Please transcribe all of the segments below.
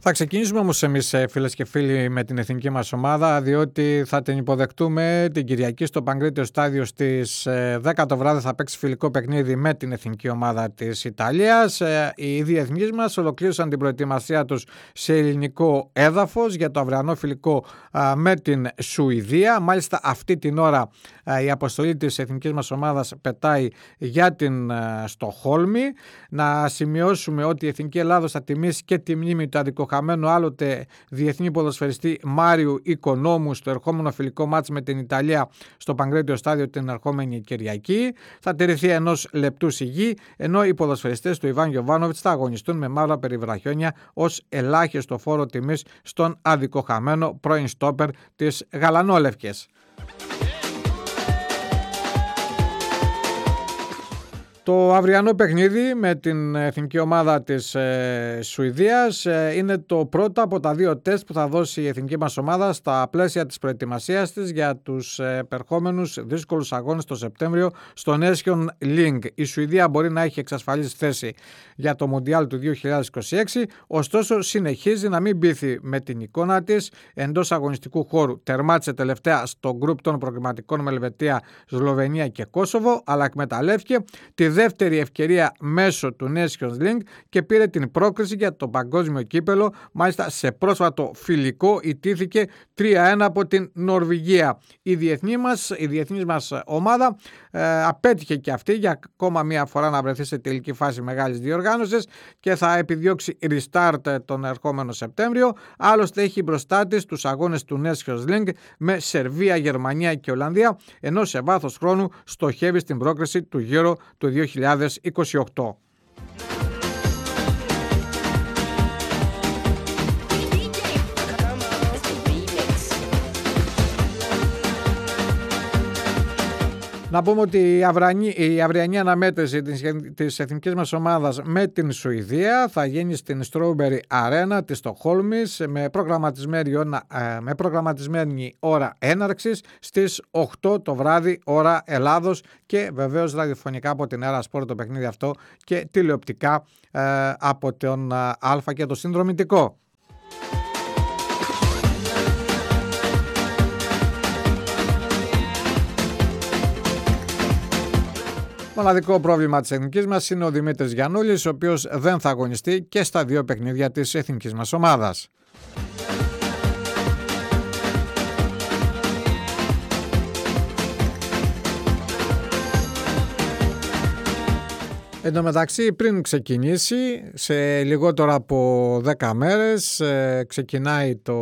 Θα ξεκινήσουμε όμως εμείς, φίλες και φίλοι, με την εθνική μας ομάδα, διότι θα την υποδεχτούμε την Κυριακή στο Παγκρίτιο Στάδιο στις 10 το βράδυ. Θα παίξει φιλικό παιχνίδι με την εθνική ομάδα της Ιταλίας. Οι διεθνείς μας ολοκλήρωσαν την προετοιμασία τους σε ελληνικό έδαφος για το αυριανό φιλικό με την Σουηδία. Μάλιστα αυτή την ώρα η αποστολή της εθνικής μας ομάδας πετάει για την Στοκχόλμη. Να σημειώσουμε ότι η Εθνική Ελλάδος θα τιμήσει και τη μνήμη του αδικοχαμένου άλλοτε διεθνή ποδοσφαιριστή Μάριου Οικονόμου στο ερχόμενο φιλικό μάτς με την Ιταλία στο Παγκρίτιο Στάδιο την ερχόμενη Κυριακή. Θα τηρηθεί ενός λεπτού σιγή, ενώ οι ποδοσφαιριστές του Ιβάν Γιοβάνοβιτς θα αγωνιστούν με μαύρα περιβραχιόνια ως ελάχιστο φόρο τιμής στον αδικοχαμένο πρώην στόπερ της Γαλανόλευκες. Το αυριανό παιχνίδι με την εθνική ομάδα της Σουηδίας είναι το πρώτο από τα δύο τεστ που θα δώσει η εθνική μας ομάδα στα πλαίσια της προετοιμασίας της για τους επερχόμενους δύσκολους αγώνες το Σεπτέμβριο στο Nation League. Η Σουηδία μπορεί να έχει εξασφαλίσει θέση για το Μουντιάλ του 2026, ωστόσο συνεχίζει να μην πείθει με την εικόνα της εντός αγωνιστικού χώρου. Τερμάτισε τελευταία στο γκρουπ των προκριματικών με Ελβετία, Σλοβενία και Κόσοβο, αλλά εκμεταλλεύτηκε τη δεύτερη ευκαιρία μέσω του Nations League και πήρε την πρόκριση για το παγκόσμιο κύπελο. Μάλιστα σε πρόσφατο φιλικό ιτήθηκε 3-1 από την Νορβηγία. Η διεθνής μας ομάδα απέτυχε και αυτή για ακόμα μία φορά να βρεθεί σε τελική φάση μεγάλης διοργάνωσης και θα επιδιώξει restart τον ερχόμενο Σεπτέμβριο. Άλλωστε έχει μπροστά της τους αγώνες του Nations League με Σερβία, Γερμανία και Ολλανδία, ενώ σε βάθος χρόνου στοχεύει στην πρόκριση του Euro του 2028. Να πούμε ότι η αυριανή αναμέτρηση της εθνικής μας ομάδας με την Σουηδία θα γίνει στην Strawberry Arena της Στοκχόλμης με προγραμματισμένη ώρα έναρξης στις 8 το βράδυ ώρα Ελλάδος και βεβαίως ραδιοφωνικά από την Έρα Σπορ το παιχνίδι αυτό και τηλεοπτικά από τον Α και το συνδρομητικό. Μοναδικό πρόβλημα της εθνικής μας είναι ο Δημήτρης Γιαννούλης, ο οποίος δεν θα αγωνιστεί και στα δύο παιχνίδια της εθνικής μας ομάδας. Εν τω μεταξύ, πριν ξεκινήσει, σε λιγότερο από 10 μέρες, ξεκινάει το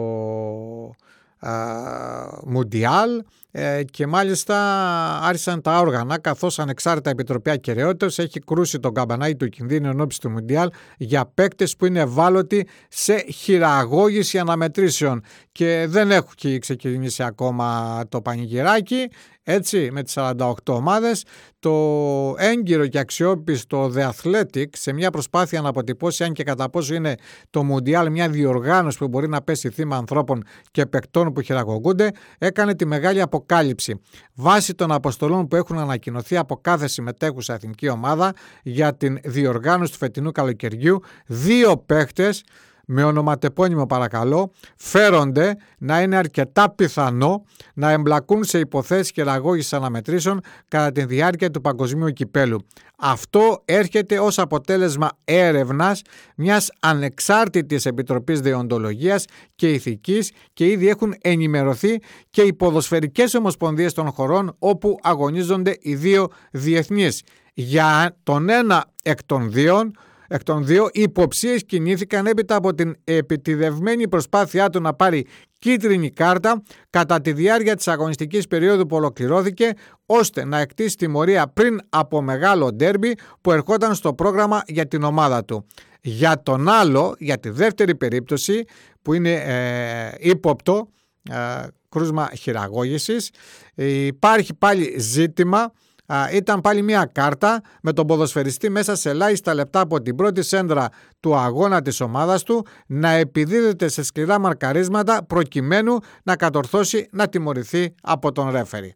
Μουντιάλ και μάλιστα άρχισαν τα όργανα, καθώς ανεξάρτητα Επιτροπή Ακεραιότητας έχει κρούσει τον καμπανάκι του κινδύνου ενόψει του Μουντιάλ για παίκτες που είναι ευάλωτοι σε χειραγώγηση αναμετρήσεων και δεν έχει ξεκινήσει ακόμα το πανηγυράκι. Έτσι, με τις 48 ομάδες, το έγκυρο και αξιόπιστο The Athletic, σε μια προσπάθεια να αποτυπώσει αν και κατά πόσο είναι το Μουντιάλ μια διοργάνωση που μπορεί να πέσει θύμα ανθρώπων και παικτών που χειραγωγούνται, έκανε τη μεγάλη αποκάλυψη. Βάσει των αποστολών που έχουν ανακοινωθεί από κάθε συμμετέχουσα εθνική ομάδα για την διοργάνωση του φετινού καλοκαιριού, 2 παίκτες, με ονοματεπώνυμο παρακαλώ, φέρονται να είναι αρκετά πιθανό να εμπλακούν σε υποθέσεις χειραγώγησης αναμετρήσεων κατά τη διάρκεια του παγκοσμίου κυπέλου. Αυτό έρχεται ως αποτέλεσμα έρευνας μιας ανεξάρτητης επιτροπής δεοντολογίας και ηθικής και ήδη έχουν ενημερωθεί και οι ποδοσφαιρικές ομοσπονδίες των χωρών όπου αγωνίζονται οι δύο διεθνείς. Για τον ένα εκ των δύο, οι υποψίες κινήθηκαν έπειτα από την επιτηδευμένη προσπάθειά του να πάρει κίτρινη κάρτα κατά τη διάρκεια της αγωνιστικής περίοδου που ολοκληρώθηκε, ώστε να εκτίσει τιμωρία πριν από μεγάλο ντέρμπι που ερχόταν στο πρόγραμμα για την ομάδα του. Για τον άλλο, για τη δεύτερη περίπτωση που είναι ύποπτο κρούσμα χειραγώγησης, υπάρχει πάλι ζήτημα. Ήταν πάλι μια κάρτα με τον ποδοσφαιριστή μέσα σε ελάχιστα λεπτά από την πρώτη σέντρα του αγώνα της ομάδας του να επιδίδεται σε σκληρά μαρκαρίσματα προκειμένου να κατορθώσει να τιμωρηθεί από τον ρέφερι.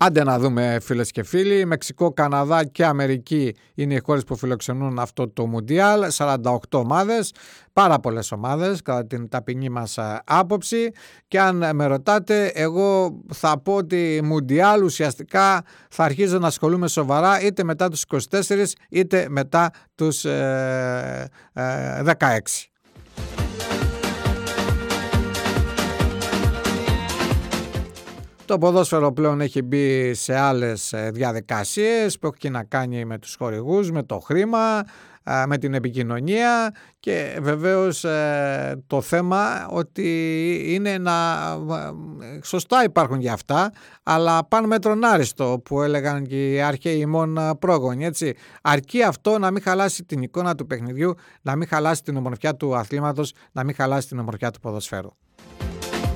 Άντε να δούμε, φίλες και φίλοι. Μεξικό, Καναδά και Αμερική είναι οι χώρες που φιλοξενούν αυτό το Μουντιάλ. 48 ομάδες, πάρα πολλές ομάδες κατά την ταπεινή μας άποψη. Και αν με ρωτάτε, εγώ θα πω ότι Μουντιάλ ουσιαστικά θα αρχίζω να ασχολούμαι σοβαρά είτε μετά τους 24 είτε μετά τους 16. Το ποδόσφαιρο πλέον έχει μπει σε άλλες διαδικασίες που έχει να κάνει με τους χορηγούς, με το χρήμα, με την επικοινωνία και βεβαίως το θέμα ότι είναι σωστά υπάρχουν για αυτά, αλλά παν μέτρον άριστο που έλεγαν και οι αρχαίοι ημών πρόγονοι, έτσι. Αρκεί αυτό να μην χαλάσει την εικόνα του παιχνιδιού, να μην χαλάσει την ομορφιά του αθλήματος, να μην χαλάσει την ομορφιά του ποδοσφαίρου.